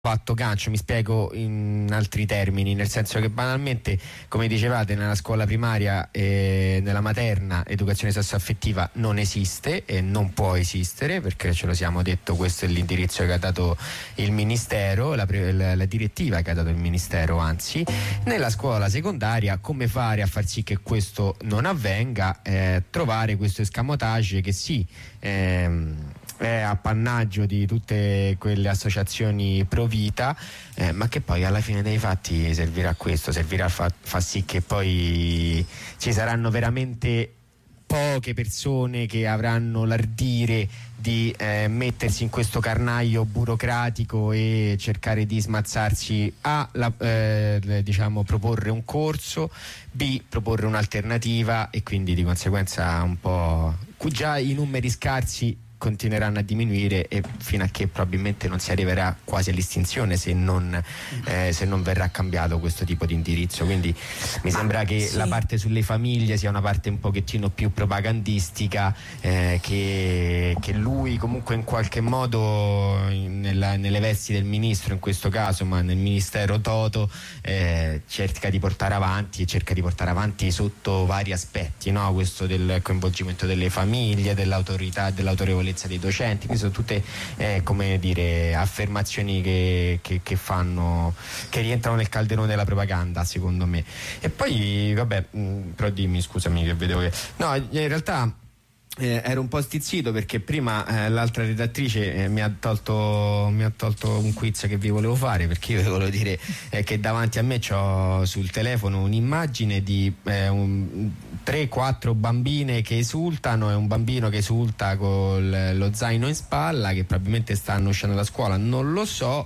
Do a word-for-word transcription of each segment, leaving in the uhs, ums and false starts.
fatto gancio, mi spiego in altri termini, nel senso che banalmente, come dicevate, nella scuola primaria e nella materna educazione sessuaffettiva non esiste e non può esistere, perché ce lo siamo detto, questo è l'indirizzo che ha dato il Ministero, la, la, la direttiva che ha dato il Ministero, anzi. Nella scuola secondaria come fare a far sì che questo non avvenga? Eh, trovare questo escamotage che sì, ehm, è appannaggio di tutte quelle associazioni pro vita, eh, ma che poi alla fine dei fatti servirà a questo, servirà a far fa sì che poi ci saranno veramente poche persone che avranno l'ardire di eh, mettersi in questo carnaio burocratico e cercare di smazzarsi a la, eh, diciamo proporre un corso, b proporre un'alternativa, e quindi di conseguenza un po' già i numeri scarsi continueranno a diminuire, e fino a che probabilmente non si arriverà quasi all'estinzione se non, eh, se non verrà cambiato questo tipo di indirizzo. Quindi mi sembra che sì, la parte sulle famiglie sia una parte un pochettino più propagandistica, eh, che, che lui comunque in qualche modo nella, nelle vesti del ministro in questo caso, ma nel ministero toto, eh, cerca di portare avanti e cerca di portare avanti sotto vari aspetti, no? Questo del coinvolgimento delle famiglie, dell'autorità, dell'autorevolezza dei docenti. Queste sono tutte eh, come dire affermazioni che, che, che fanno, che rientrano nel calderone della propaganda, secondo me. E poi vabbè, mh, però dimmi, scusami che vedevo che no, in realtà Eh, ero un po' stizzito perché prima eh, l'altra redattrice eh, mi ha tolto mi ha tolto un quiz che vi volevo fare, perché io vi volevo dire eh, che davanti a me c'ho sul telefono un'immagine di eh, un, tre quattro bambine che esultano, e un bambino che esulta con lo zaino in spalla, che probabilmente stanno uscendo da scuola, non lo so,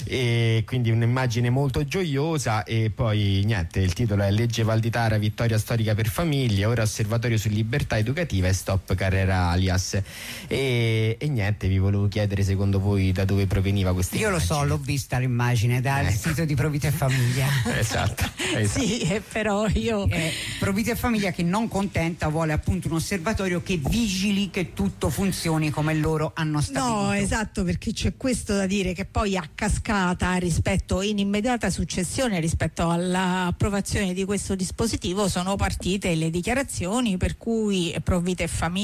e quindi un'immagine molto gioiosa. E poi niente, il titolo è Legge Valditara, vittoria storica per famiglie, ora osservatorio su libertà educativa e stop carrera alias. E, e niente, vi volevo chiedere secondo voi da dove proveniva questa Io immagine. Lo so, l'ho vista l'immagine dal ecco. sito di Provita e Famiglia. esatto, esatto. Sì, eh, però io eh, Provita e Famiglia, che non contenta vuole appunto un osservatorio che vigili che tutto funzioni come loro hanno stabilito. No, esatto, perché c'è questo da dire, che poi a cascata, rispetto in immediata successione rispetto all'approvazione di questo dispositivo, sono partite le dichiarazioni per cui Provita e Famiglia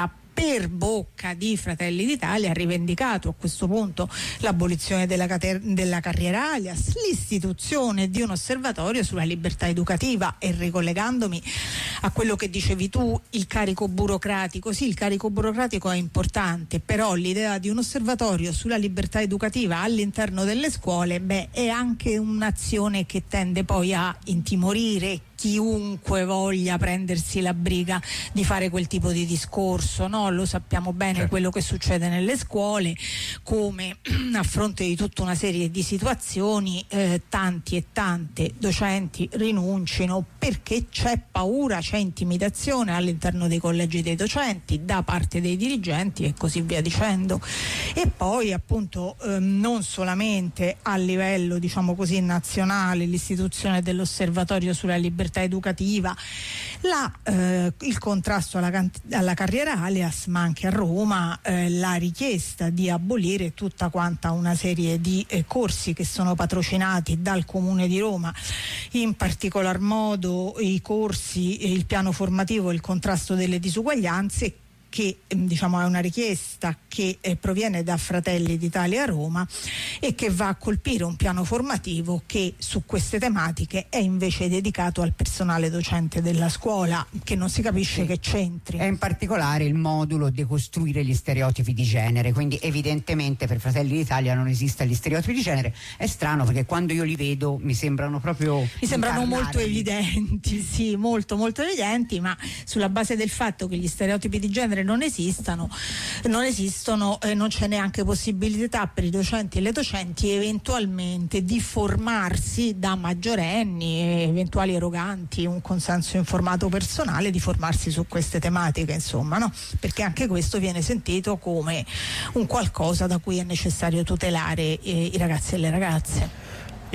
per bocca di Fratelli d'Italia ha rivendicato a questo punto l'abolizione della, cater- della carriera alias, l'istituzione di un osservatorio sulla libertà educativa. E ricollegandomi a quello che dicevi tu, il carico burocratico, sì, il carico burocratico è importante, però l'idea di un osservatorio sulla libertà educativa all'interno delle scuole, beh, è anche un'azione che tende poi a intimorire chiunque voglia prendersi la briga di fare quel tipo di discorso, no? Lo sappiamo bene, certo, quello che succede nelle scuole, come a fronte di tutta una serie di situazioni eh, tanti e tante docenti rinuncino perché c'è paura, c'è intimidazione all'interno dei collegi dei docenti da parte dei dirigenti e così via dicendo. E poi appunto eh, non solamente a livello, diciamo così, nazionale, l'istituzione dell'osservatorio sulla libertà educativa, la, eh, il contrasto alla, can- alla carriera alias, ma anche a Roma eh, la richiesta di abolire tutta quanta una serie di eh, corsi che sono patrocinati dal Comune di Roma, in particolar modo i corsi, il piano formativo e il contrasto delle disuguaglianze, che diciamo è una richiesta che eh, proviene da Fratelli d'Italia a Roma e che va a colpire un piano formativo che su queste tematiche è invece dedicato al personale docente della scuola, che non si capisce sì. che c'entri. E in particolare il modulo decostruire gli stereotipi di genere, quindi evidentemente per Fratelli d'Italia non esiste gli stereotipi di genere. È strano perché quando io li vedo mi sembrano proprio mi sembrano molto evidenti, sì, molto molto evidenti, ma sulla base del fatto che gli stereotipi di genere non esistano, non esistono, eh, non c'è neanche possibilità per i docenti e le docenti eventualmente di formarsi da maggiorenni e eventuali eroganti un consenso informato personale, di formarsi su queste tematiche, insomma, no? Perché anche questo viene sentito come un qualcosa da cui è necessario tutelare eh, i ragazzi e le ragazze.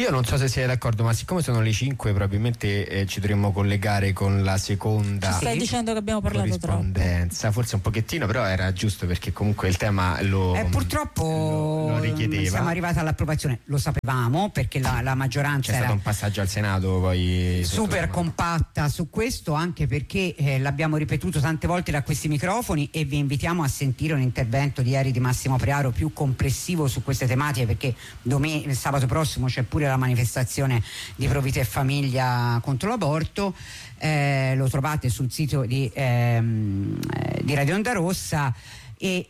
Io non so se siete d'accordo, ma siccome sono le cinque probabilmente eh, ci dovremmo collegare con la seconda. Ci stai dicendo che abbiamo parlato corrispondenza, troppo. forse un pochettino, però era giusto perché comunque il tema lo, eh, purtroppo lo, lo richiedeva. Siamo arrivati all'approvazione, lo sapevamo perché la, la maggioranza c'è era stato un passaggio al Senato poi super compatta su questo, anche perché eh, l'abbiamo ripetuto tante volte da questi microfoni e vi invitiamo a sentire un intervento di ieri di Massimo Prearo più complessivo su queste tematiche, perché domen- sabato prossimo c'è pure la manifestazione di Pro Vita e Famiglia contro l'aborto. Eh, lo trovate sul sito di, ehm, di Radio Onda Rossa e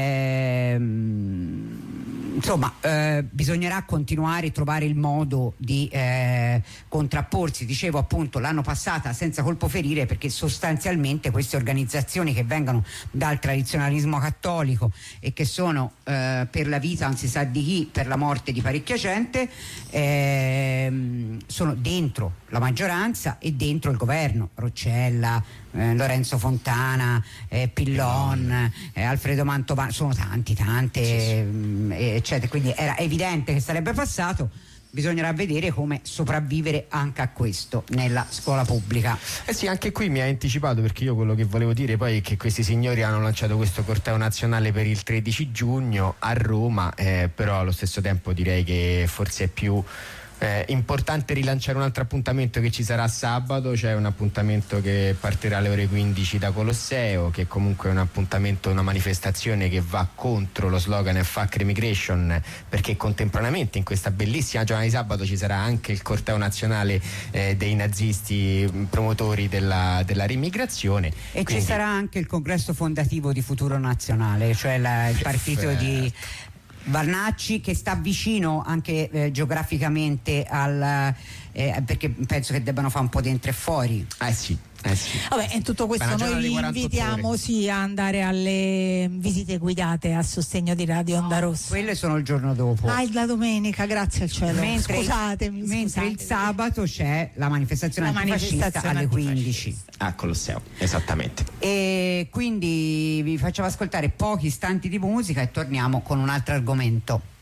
ehm, insomma eh, bisognerà continuare a trovare il modo di eh, contrapporsi. Dicevo appunto l'anno passata senza colpo ferire, perché sostanzialmente queste organizzazioni che vengono dal tradizionalismo cattolico e che sono eh, per la vita non si sa di chi, per la morte di parecchia gente, eh, sono dentro la maggioranza e dentro il governo. Roccella, eh, Lorenzo Fontana, eh, Pillon, eh, Alfredo Mantovano, sono tanti, tante, sì, sì. Mh, eccetera. Quindi era evidente che sarebbe passato. Bisognerà vedere come sopravvivere anche a questo nella scuola pubblica. Eh sì, anche qui mi ha anticipato, perché io quello che volevo dire poi è che questi signori hanno lanciato questo corteo nazionale per il tredici giugno a Roma, eh, però allo stesso tempo direi che forse è più Eh, importante rilanciare un altro appuntamento che ci sarà sabato. C'è un appuntamento che partirà alle ore quindici da Colosseo, che comunque è un appuntamento, una manifestazione che va contro lo slogan Fuck Remigration, perché contemporaneamente in questa bellissima giornata di sabato ci sarà anche il corteo nazionale eh, dei nazisti promotori della, della riemigrazione, e quindi ci sarà anche il congresso fondativo di Futuro Nazionale, cioè la, il partito Perfetto. di Varnacci, che sta vicino anche eh, geograficamente al eh, perché penso che debbano fare un po' dentro e fuori. Eh sì, eh sì. Vabbè, in tutto questo noi vi invitiamo sì a andare alle visite guidate a sostegno di Radio Onda Rossa. Quelle sono il giorno dopo. Ah, la domenica, grazie al cielo. Mentre, scusatemi, mentre scusatemi. il sabato c'è la manifestazione la antifascista manifestazione alle antifascista. quindici. A Colosseo, esattamente. E quindi vi facciamo ascoltare pochi istanti di musica e torniamo con un altro argomento.